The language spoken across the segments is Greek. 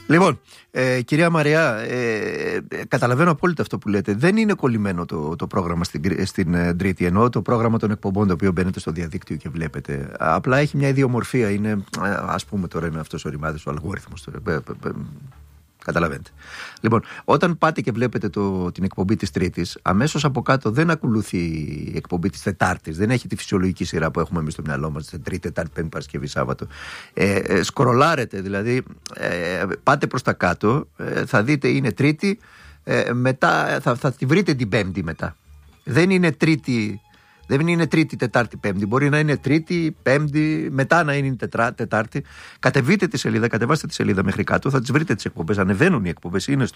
Λοιπόν, κυρία Μαριά, καταλαβαίνω απόλυτα αυτό που λέτε. Δεν είναι κολλημένο το πρόγραμμα στην Τρίτη, ενώ το πρόγραμμα των εκπομπών, το οποίο μπαίνετε στο διαδίκτυο και βλέπετε. Απλά έχει μια ιδιομορφία. Είναι, ας πούμε τώρα, είναι αυτός ο ρημάδης, ο αλγόριθμος. Καταλαβαίνετε. Λοιπόν, όταν πάτε και βλέπετε την εκπομπή της Τρίτης, αμέσως από κάτω δεν ακολουθεί η εκπομπή της Τετάρτης. Δεν έχει τη φυσιολογική σειρά που έχουμε εμείς στο μυαλό μας, Τρίτη, Τετάρτη, Πέμπτη, Παρασκευή, Σάββατο. Σκρολάρετε, δηλαδή πάτε προς τα κάτω, θα δείτε είναι Τρίτη, μετά θα τη βρείτε την Πέμπτη μετά. Δεν είναι Τρίτη. Δεν είναι Τρίτη, Τετάρτη, Πέμπτη. Μπορεί να είναι Τρίτη, Πέμπτη, μετά να είναι Τετάρτη. Κατεβείτε τη σελίδα, κατεβάστε τη σελίδα μέχρι κάτω, θα τις βρείτε τις εκπομπές. Ανεβαίνουν οι εκπομπές, είναι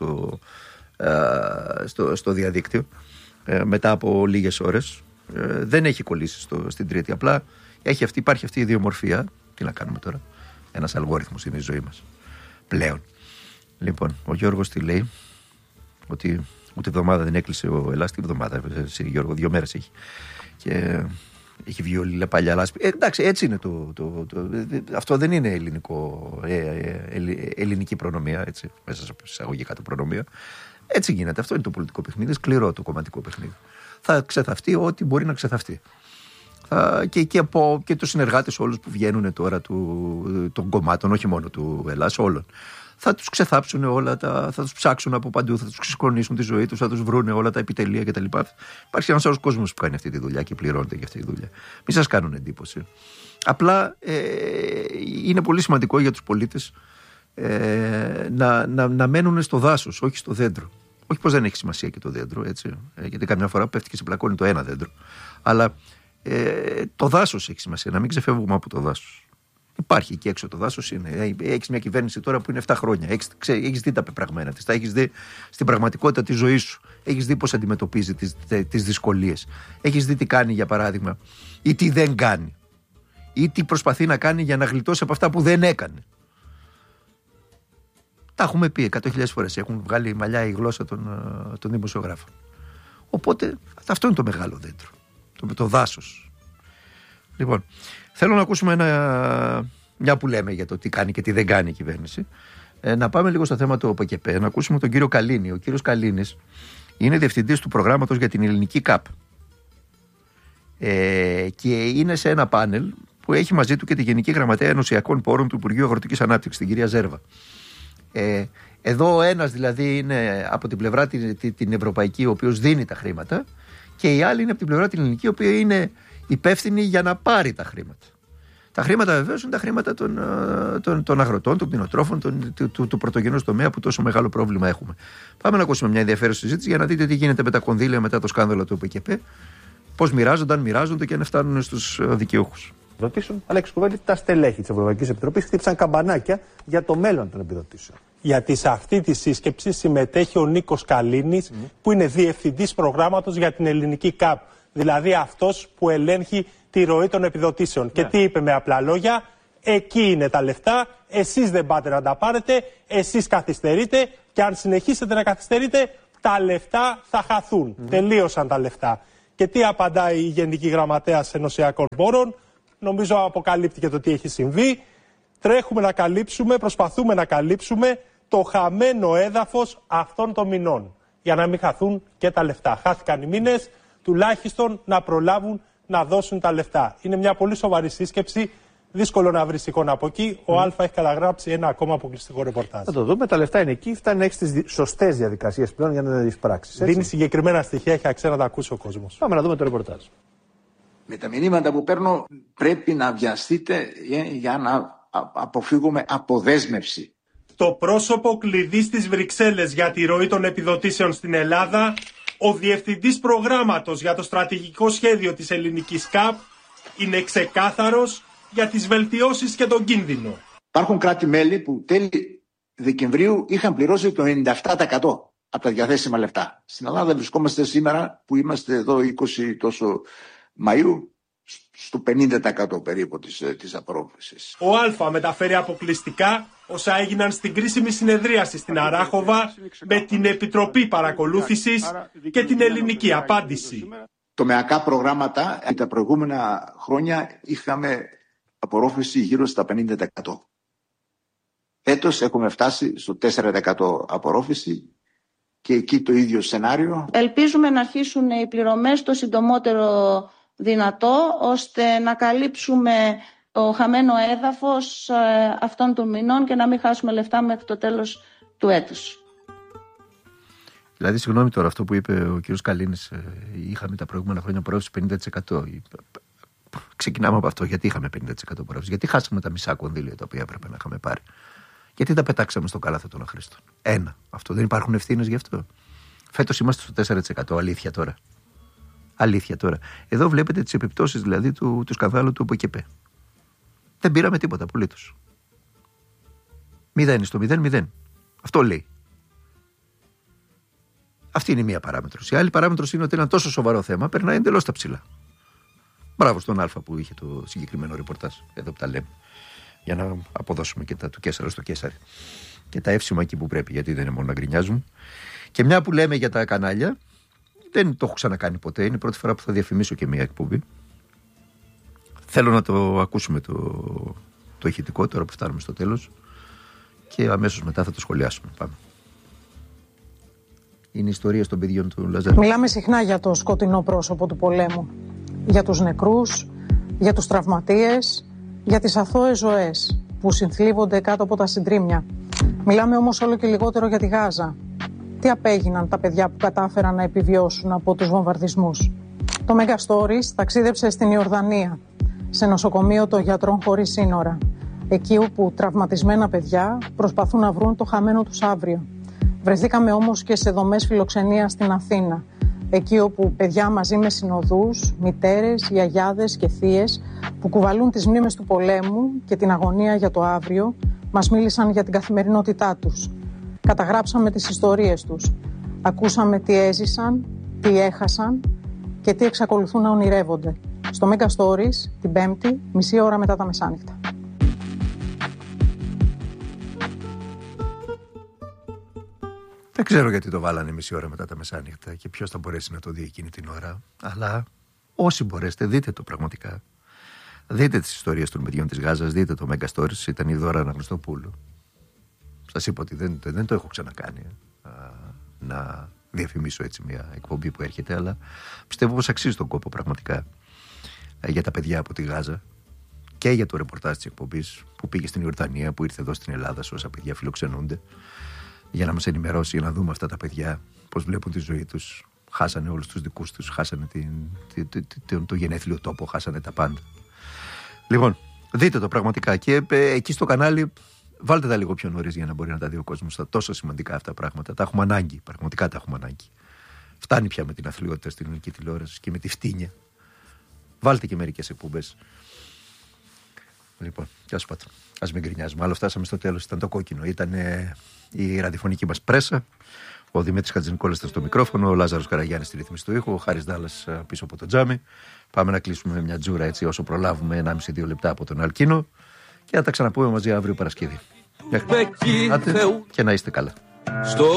στο διαδίκτυο μετά από λίγες ώρες. Δεν έχει κολλήσει στην Τρίτη. Απλά υπάρχει αυτή η ιδιομορφία. Τι να κάνουμε τώρα. Ένας αλγόριθμος είναι η ζωή μας πλέον. Λοιπόν, ο Γιώργος τι λέει? Ότι ούτε εβδομάδα δεν έκλεισε ο Ελλάς. Την εβδομάδα, Γιώργο, 2 μέρες έχει. Και έχει βγει όλη η παλιά λάσπη. Εντάξει, έτσι είναι αυτό δεν είναι ελληνική προνομία, έτσι, μέσα σε εισαγωγικά το προνομία. Έτσι γίνεται. Αυτό είναι το πολιτικό παιχνίδι, σκληρό το κομματικό παιχνίδι. Θα ξεθαυτεί ό,τι μπορεί να ξεθαυτεί. Και τους συνεργάτες όλους που βγαίνουν τώρα των κομμάτων, όχι μόνο του Ελλάς, όλων. Θα τους ξεθάψουν όλα, θα τους ψάξουν από παντού, θα τους ξεσκονίσουν τη ζωή τους, θα τους βρούνε όλα τα επιτελεία κτλ. Υπάρχει ένας άλλος κόσμος που κάνει αυτή τη δουλειά και πληρώνεται για αυτή τη δουλειά. Μην σας κάνουν εντύπωση. Απλά είναι πολύ σημαντικό για τους πολίτες να μένουν στο δάσος, όχι στο δέντρο. Όχι πως δεν έχει σημασία και το δέντρο, έτσι, γιατί καμιά φορά πέφτει και σε πλακώνει το ένα δέντρο. Αλλά το δάσος έχει σημασία, να μην ξεφεύγουμε από το δάσος. Υπάρχει εκεί έξω το δάσος, είναι. Έχεις μια κυβέρνηση τώρα που είναι 7 χρόνια. Έχεις δει τα πεπραγμένα της, τα έχεις δει στην πραγματικότητα τη ζωή σου. Έχεις δει πώς αντιμετωπίζει τις δυσκολίες. Έχεις δει τι κάνει, για παράδειγμα, ή τι δεν κάνει. Ή τι προσπαθεί να κάνει για να γλιτώσει από αυτά που δεν έκανε. Τα έχουμε πει 100.000 φορές. Έχουν βγάλει μαλλιά η γλώσσα των δημοσιογράφων. Οπότε αυτό είναι το μεγάλο δέντρο. Το δάσος. Λοιπόν, θέλω να ακούσουμε μια που λέμε για το τι κάνει και τι δεν κάνει η κυβέρνηση. Να πάμε λίγο στο θέμα του ΟΠΕΚΕΠΕ, να ακούσουμε τον κύριο Καλίνη. Ο κύριος Καλίνης είναι διευθυντής του προγράμματος για την ελληνική ΚΑΠ. Και είναι σε ένα πάνελ που έχει μαζί του και τη Γενική Γραμματέα Ενωσιακών Πόρων του Υπουργείου Αγροτικής Ανάπτυξης, την κυρία Ζέρβα. Εδώ ο ένας δηλαδή είναι από την πλευρά την ευρωπαϊκή, ο οποίος δίνει τα χρήματα, και η άλλη είναι από την πλευρά την ελληνική, η οποία είναι υπεύθυνη για να πάρει τα χρήματα. Τα χρήματα βεβαίως είναι τα χρήματα των αγροτών, των κτηνοτρόφων, του πρωτογενούς τομέα που τόσο μεγάλο πρόβλημα έχουμε. Πάμε να ακούσουμε μια ενδιαφέρουσα συζήτηση για να δείτε τι γίνεται με τα κονδύλια μετά το σκάνδαλο του ΟΠΕΚΕΠΕ, πώς μοιράζονται και αν φτάνουν στους δικαιούχους. Αλλά εξκουβέντει τα στελέχη της Ευρωπαϊκής Επιτροπής χτύπησαν καμπανάκια για το μέλλον των επιδοτήσεων. Γιατί σε αυτή τη σύσκεψη συμμετέχει ο Νίκος Καλίνης, που είναι διευθυντής προγράμματος για την ελληνική ΚΑΠ. Δηλαδή αυτός που ελέγχει τη ροή των επιδοτήσεων. Ναι. Και τι είπε με απλά λόγια? Εκεί είναι τα λεφτά, εσείς δεν πάτε να τα πάρετε, εσείς καθυστερείτε και αν συνεχίσετε να καθυστερείτε, τα λεφτά θα χαθούν. Τελείωσαν τα λεφτά. Και τι απαντάει η Γενική Γραμματέας Ενωσιακών Πόρων? Νομίζω αποκαλύπτει και το τι έχει συμβεί. Τρέχουμε να καλύψουμε, προσπαθούμε να καλύψουμε το χαμένο έδαφος αυτών των μηνών. Για να μην χαθούν και τα λεφτά. Χάθηκαν οι μήνες, τουλάχιστον να προλάβουν να δώσουν τα λεφτά. Είναι μια πολύ σοβαρή σύσκεψη. Δύσκολο να βρει εικόνα από εκεί. Ο Α έχει καταγράψει ένα ακόμα αποκλειστικό ρεπορτάζ. Θα το δούμε. Τα λεφτά είναι εκεί. Φτάνει να έχει τις σωστές διαδικασίες πλέον για να τις πράξεις. Δίνει συγκεκριμένα στοιχεία. Έχει αξία να τα ακούσει ο κόσμος. Πάμε να δούμε το ρεπορτάζ. Με τα μηνύματα που παίρνω, πρέπει να βιαστείτε για να αποφύγουμε αποδέσμευση. Το πρόσωπο κλειδί στις Βρυξέλλες για τη ροή των επιδοτήσεων στην Ελλάδα, ο διευθυντής προγράμματος για το στρατηγικό σχέδιο της ελληνικής ΚΑΠ, είναι ξεκάθαρος για τις βελτιώσεις και τον κίνδυνο. Υπάρχουν κράτη-μέλη που τέλη Δεκεμβρίου είχαν πληρώσει το 97% από τα διαθέσιμα λεφτά. Στην Ελλάδα βρισκόμαστε σήμερα, που είμαστε εδώ 20 τόσο Μαΐου, στο 50% περίπου της απορρόφησης. Ο Α μεταφέρει αποκλειστικά όσα έγιναν στην κρίσιμη συνεδρίαση στην Αράχοβα με την Επιτροπή Παρακολούθησης και την ελληνική απάντηση. Τομεακά προγράμματα, τα προηγούμενα χρόνια είχαμε απορρόφηση γύρω στα 50%. φέτος έχουμε φτάσει στο 4% απορρόφηση και εκεί το ίδιο σενάριο. Ελπίζουμε να αρχίσουν οι πληρωμές το συντομότερο δυνατό, ώστε να καλύψουμε το χαμένο έδαφος αυτών των μηνών και να μην χάσουμε λεφτά μέχρι το τέλος του έτους. Δηλαδή, συγγνώμη τώρα, αυτό που είπε ο κ. Καλίνης, είχαμε τα προηγούμενα χρόνια απορρόφηση 50%. Ξεκινάμε από αυτό. Γιατί είχαμε 50% απορρόφηση? Γιατί χάσαμε τα μισά κονδύλια τα οποία έπρεπε να είχαμε πάρει? Γιατί τα πετάξαμε στο καλάθι των αχρήστων? Αυτό. Δεν υπάρχουν ευθύνες γι' αυτό? Φέτος είμαστε στο 4%. Αλήθεια τώρα. Αλήθεια τώρα. Εδώ βλέπετε τις επιπτώσεις δηλαδή του σκανδάλου του ΟΠΕΚΕΠΕ. Δεν πήραμε τίποτα απολύτως. 0 στο 0. Αυτό λέει. Αυτή είναι η μία παράμετρος. Η άλλη παράμετρος είναι ότι ένα τόσο σοβαρό θέμα περνάει εντελώς τα ψηλά. Μπράβο στον Α που είχε το συγκεκριμένο ρεπορτάζ. Εδώ που τα λέμε. Για να αποδώσουμε και τα του Κέσσαρα στο Κέσσαρι. Και τα εύσημα εκεί που πρέπει, γιατί δεν είναι μόνο να γκρινιάζουμε. Και μια που λέμε για τα κανάλια, δεν το έχω ξανακάνει ποτέ. Είναι η πρώτη φορά που θα διαφημίσω και μια εκπομπή. Θέλω να το ακούσουμε το ηχητικό τώρα που φτάνουμε στο τέλος. Και αμέσως μετά θα το σχολιάσουμε. Πάμε. Είναι η ιστορία των παιδιών του Λαζάρου. Μιλάμε συχνά για το σκοτεινό πρόσωπο του πολέμου. Για τους νεκρούς, για τους τραυματίες, για τις αθώες ζωές που συνθλίβονται κάτω από τα συντρίμμια. Μιλάμε όμως όλο και λιγότερο για τη Γάζα. Τι απέγιναν τα παιδιά που κατάφεραν να επιβιώσουν από τους βομβαρδισμούς? Το Mega Stories ταξίδεψε στην Ιορδανία, σε νοσοκομείο των Γιατρών Χωρίς Σύνορα. Εκεί όπου τραυματισμένα παιδιά προσπαθούν να βρουν το χαμένο τους αύριο. Βρεθήκαμε όμως και σε δομές φιλοξενίας στην Αθήνα. Εκεί όπου παιδιά μαζί με συνοδούς, μητέρες, γιαγιάδες και θείες που κουβαλούν τις μνήμες του πολέμου και την αγωνία για το αύριο, μας μίλησαν για την καθημερινότητά τους. Καταγράψαμε τις ιστορίες τους. Ακούσαμε τι έζησαν, τι έχασαν και τι εξακολουθούν να ονειρεύονται. Στο Mega Stories, την Πέμπτη, μισή ώρα μετά τα μεσάνυχτα. Δεν ξέρω γιατί το βάλανε μισή ώρα μετά τα μεσάνυχτα και ποιος θα μπορέσει να το δει εκείνη την ώρα. Αλλά όσοι μπορέσετε, δείτε το πραγματικά. Δείτε τις ιστορίες των παιδιών της Γάζας, δείτε το Mega Stories. Ήταν η Δώρα Αναγνωστοπούλου. Σας είπα ότι δεν το έχω ξανακάνει να διαφημίσω έτσι μια εκπομπή που έρχεται, αλλά πιστεύω πως αξίζει τον κόπο πραγματικά για τα παιδιά από τη Γάζα και για το ρεπορτάζ της εκπομπής που πήγε στην Ιορδανία, που ήρθε εδώ στην Ελλάδα, σε όσα παιδιά φιλοξενούνται, για να μας ενημερώσει, για να δούμε αυτά τα παιδιά πώς βλέπουν τη ζωή τους. Χάσανε όλους τους δικούς τους, χάσανε το γενέθλιο τόπο, χάσανε τα πάντα. Λοιπόν, δείτε το πραγματικά και εκεί στο κανάλι βάλτε τα λίγο πιο νωρίς για να μπορεί να τα δει ο κόσμος τα τόσο σημαντικά αυτά πράγματα. Τα έχουμε ανάγκη, πραγματικά τα έχουμε ανάγκη. Φτάνει πια με την αθλειότητα στην ελληνική τηλεόραση και με τη φτύνια. Βάλτε και μερικές εκπομπές. Λοιπόν, τέλος πάντων, ας μην γκρινιάζουμε. Άλλο φτάσαμε στο τέλος, ήταν το κόκκινο. Ήταν η ραδιοφωνική μας πρέσα. Ο Δημήτρης Χατζηνικόλας ήταν στο μικρόφωνο, ο Λάζαρος Καραγιάννης στη ρύθμιση του ήχου, ο Χάρης Ντάλλας πίσω από το τζάμι. Πάμε να κλείσουμε με μια τζούρα έτσι όσο προλάβουμε 1,5-2 λεπτά από τον Αλκίνο και να τα ξαναπούμε μαζί αύριο Παρασκευή. Μέχρι και να είστε καλά.